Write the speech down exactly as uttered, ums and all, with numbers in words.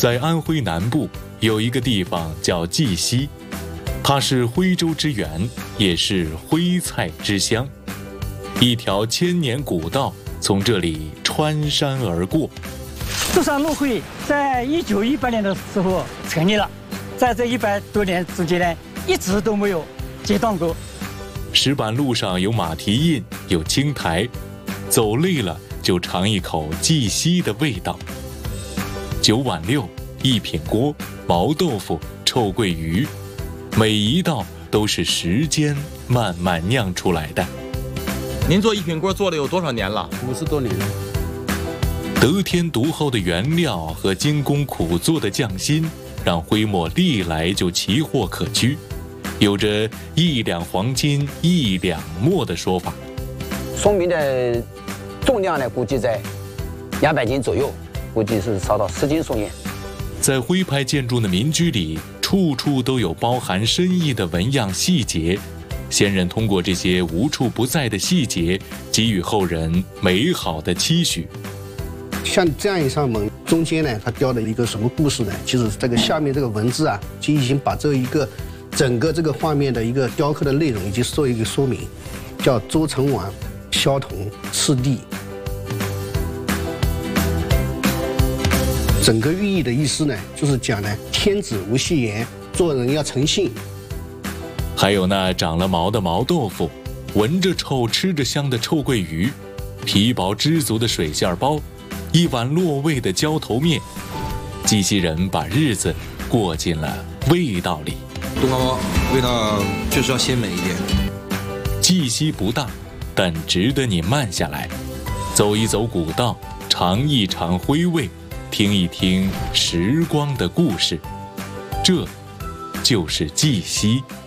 在安徽南部有一个地方叫绩溪，它是徽州之源，也是徽菜之乡。一条千年古道从这里穿山而过。 舟山路会在一九一八年的时候成立了，在这一百多年之间呢，一直都没有间断过。 石板路上有马蹄印，有青苔，走累了就尝一口绩溪的味道。九碗六、一品锅、毛豆腐、臭鳜鱼，每一道都是时间慢慢酿出来的。 您做一品锅做了有多少年了？ 五十多年了。 得天独厚的原料和精工苦做的匠心，让徽墨历来就奇货可居，有着一两黄金一两墨的说法。 说明的重量呢，估计在两百斤左右，估计是烧到十斤松烟。 在徽派建筑的民居里，处处都有包含深意的纹样细节。先人通过这些无处不在的细节，给予后人美好的期许。 像这样一扇门，中间呢，它雕的一个什么故事呢？其实这个下面这个文字啊，就已经把这一个整个这个画面的一个雕刻的内容，以及做一个说明，叫周成王萧同赤帝。整个寓意的意思呢，就是讲呢，天子无戏言，做人要诚信。 还有那长了毛的毛豆腐，闻着臭吃着香的臭鳜鱼，皮薄汁足的水馅包，一碗落味的浇头面。绩溪人把日子过进了味道里。 冬瓜包味道就是要鲜美一点。 绩溪不大，但值得你慢下来，走一走古道，尝一尝徽味，听一听时光的故事。这就是绩溪。